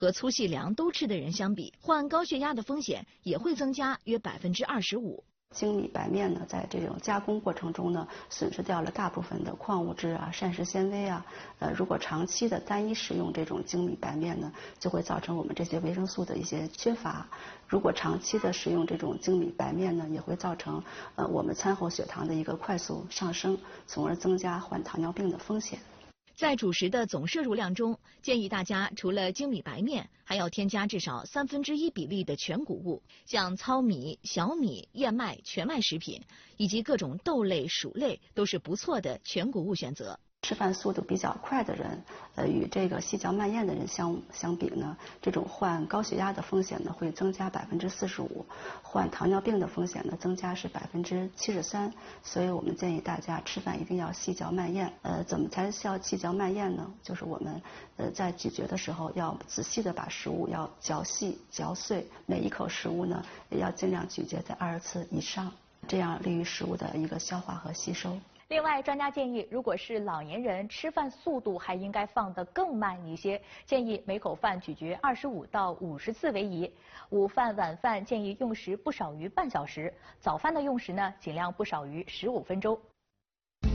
和粗细粮都吃的人相比，患高血压的风险也会增加约25%。 精米白面呢，在这种加工过程中呢，损失掉了大部分的矿物质啊、膳食纤维啊。如果长期的单一食用这种精米白面呢，就会造成我们这些维生素的一些缺乏。如果长期的食用这种精米白面呢，也会造成我们餐后血糖的一个快速上升，从而增加患糖尿病的风险。 在主食的总摄入量中，建议大家除了精米白面，还要添加至少1/3比例的全谷物，像糙米、小米、燕麦、全麦食品以及各种豆类、薯类都是不错的全谷物选择。 吃饭速度比较快的人，与这个细嚼慢咽的人相比呢，这种患高血压的风险呢会增加45%，患糖尿病的风险呢增加是73%。所以我们建议大家吃饭一定要细嚼慢咽。怎么才是要细嚼慢咽呢？就是我们在咀嚼的时候要仔细的把食物要嚼细嚼碎，每一口食物呢也要尽量咀嚼在20次以上，这样利于食物的一个消化和吸收。 另外，专家建议，如果是老年人，吃饭速度还应该放得更慢一些，建议每口饭咀嚼25到50次为宜。午饭、晚饭建议用时不少于半小时，早饭的用时呢，尽量不少于15分钟。